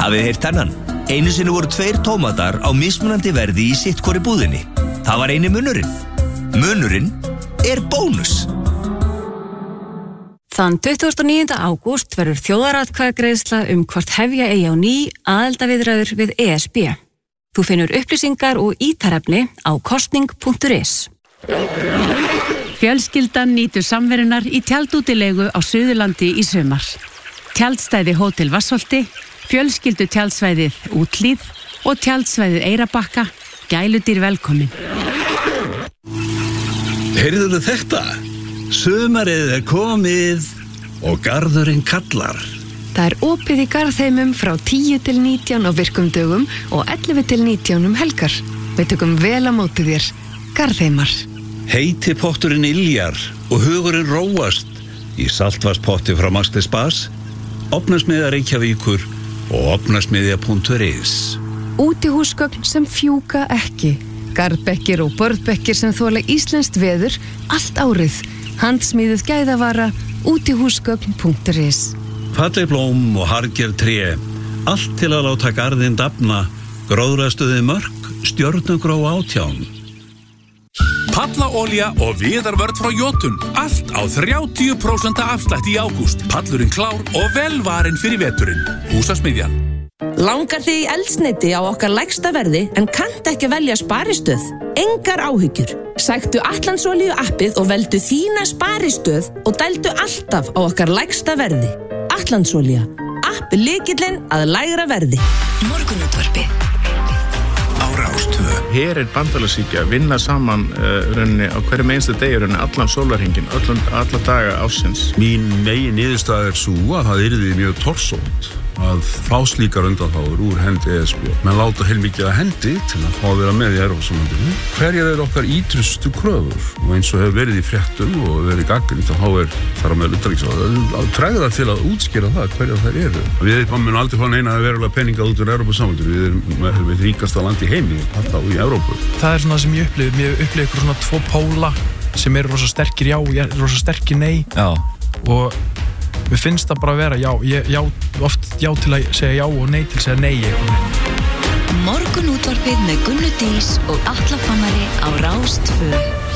Hafið þið heyrt þennan? Einu sinni voru 2 tómatar á mismunandi verði í sitt hvori búðinni. Það var eini munurinn. Munurinn er bónus. Þann 29. ágúst verður þjóðaratkvæðagreiðsla hvort hefja eigi á ný aðildarviðræður við ESB. Þú finnur upplýsingar og ítarefni á kosning.is. Fjölskyldan nýtur samverunar í tjaldútilegu á Suðurlandi í sumar. Tjaldstæði Hótel Vassholti, fjölskyldu tjaldsvæðið Úthlíð og tjaldsvæðið Eyrarbakka, gæludýr velkomin. Heyrðuðu þetta? Sumarið er komið og garðurinn kallar. Það er opið í Garðheimum frá 10 til 19 á virkum dögum og 11 til 19 helgar. Við tökum vel á móti þér. Garðheimar. Heiti potturinn iljar og hugurinn róast í saltvarspotti frá Maxti Spas, Ofnasmiðja Reykjavíkur og ofnasmiðja.is. Útihúsgögn sem fjúka ekki. Garðbekkir og borðbekkir sem þola íslenskt veður allt árið. Handsmíðuð gæðavara, útihúsgögn.is. Falleg blóm og harðgerð tré, allt til að láta garðinn dafna, gróðrastuði mörk, stjörnugró 18. Pallaolía og viðarvörn frá Jotun. Allt á 30% afslætti í ágúst. Pallurinn klár og velvarinn fyrir veturinn. Húsasmiðjan. Langar þig í eldsneyti á okkar lægsta verði en kannt ekki velja sparistöð? Engar áhyggjur. Sæktu Atlantsolíu appið og veldu þína sparistöð og dældu alltaf á okkar lægsta verði. Atlantsolía. App lykillinn að lægra verði. Morgunútvarpið. Rástvö. Hér er bandalagshyggja vinna saman rauninni á hverjum einsta degi rauninni allan sólarhringinn, alla daga ársins. Mín megin niðurstaða er sú að það yrði mjög torsótt að fá slíkar undanþágur úr hendi ESB. Menn láta heilmikið að hendi til að fá að vera með í Evrópusambandinu. Hverjar eru okkar ítrustu kröfur? Og eins og hefur verið í fréttum og verið gagnrýnt þá er þar á meðal utanríkisráðherra að tregða til að útskýra það hverjar þær eru. Við munum aldrei fá neina verulega peninga út úr Evrópusambandinu. Við erum eitt ríkasta land í heimi, alltaf í Evrópu. Það er svona sem ég upplifi ykkur svona 2 póla sem eru rosa sterkir já, rosa sterkir nei. Já. Og mér finnst það bara að vera oft já til að segja já og nei til að segja nei. Morgunútvarpið með Gunnu Dís og Atla Fannari á Rás 2.